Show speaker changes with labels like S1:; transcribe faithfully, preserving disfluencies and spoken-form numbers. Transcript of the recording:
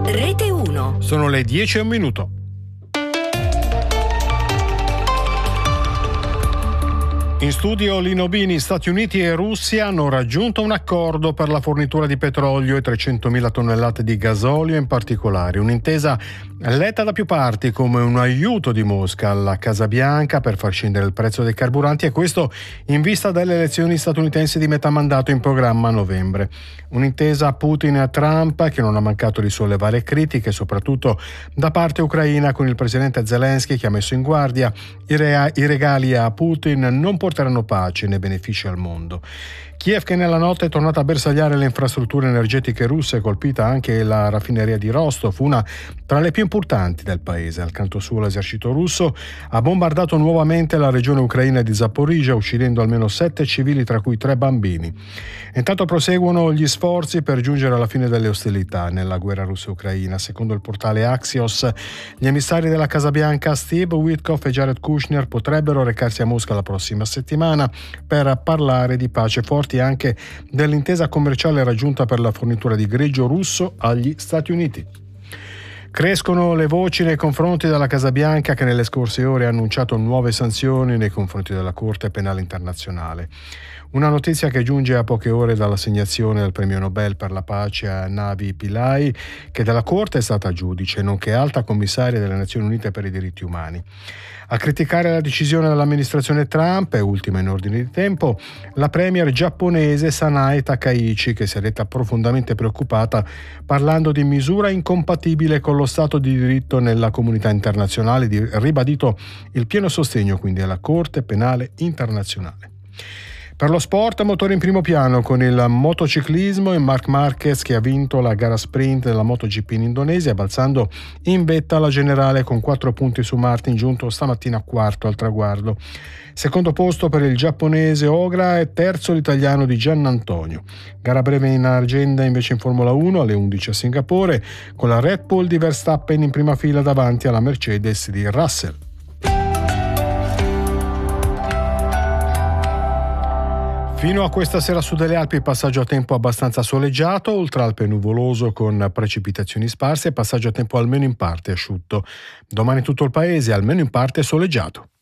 S1: Rete uno.
S2: Sono le dieci e un minuto. In studio Lino Bini. Stati Uniti e Russia hanno raggiunto un accordo per la fornitura di petrolio e trecentomila tonnellate di gasolio in particolare. Un'intesa letta da più parti come un aiuto di Mosca alla Casa Bianca per far scendere il prezzo dei carburanti, e questo in vista delle elezioni statunitensi di metà mandato in programma a novembre. Un'intesa Putin-Trump che non ha mancato di sollevare critiche, soprattutto da parte ucraina, con il presidente Zelensky che ha messo in guardia i, rea- i regali a Putin non porteranno pace né benefici al mondo. Kiev, che nella notte è tornata a bersagliare le infrastrutture energetiche russe, colpita anche la raffineria di Rostov, una tra le più importanti del paese. Al canto suo l'esercito russo ha bombardato nuovamente la regione ucraina di Zaporizhzhia, uccidendo almeno sette civili, tra cui tre bambini. Intanto proseguono gli sforzi per giungere alla fine delle ostilità nella guerra russo-ucraina. Secondo il portale Axios, gli emissari della Casa Bianca Steve Witkoff e Jared Kushner potrebbero recarsi a Mosca la prossima settimana per parlare di pace, forti anche dell'intesa commerciale raggiunta per la fornitura di greggio russo agli Stati Uniti. Crescono le voci nei confronti della Casa Bianca, che nelle scorse ore ha annunciato nuove sanzioni nei confronti della Corte Penale Internazionale. Una notizia che giunge a poche ore dall'assegnazione del premio Nobel per la pace a Navi Pillay, che dalla Corte è stata giudice, nonché alta commissaria delle Nazioni Unite per i diritti umani. A criticare la decisione dell'amministrazione Trump, e ultima in ordine di tempo, la premier giapponese Sanae Takaichi, che si è detta profondamente preoccupata parlando di misura incompatibile con lo Stato di diritto nella comunità internazionale, di ribadito il pieno sostegno quindi alla Corte Penale Internazionale. Per lo sport, motore in primo piano con il motociclismo e Marc Marquez, che ha vinto la gara sprint della MotoGP in Indonesia, balzando in vetta alla generale con quattro punti su Martin, giunto stamattina quarto al traguardo. Secondo posto per il giapponese Ogra e terzo l'italiano di Giannantonio. Gara breve in agenda invece in Formula uno alle undici a Singapore, con la Red Bull di Verstappen in prima fila davanti alla Mercedes di Russell. Fino a questa sera su delle Alpi passaggio a tempo abbastanza soleggiato, oltre Alpe nuvoloso con precipitazioni sparse e passaggio a tempo almeno in parte asciutto. Domani tutto il paese almeno in parte soleggiato.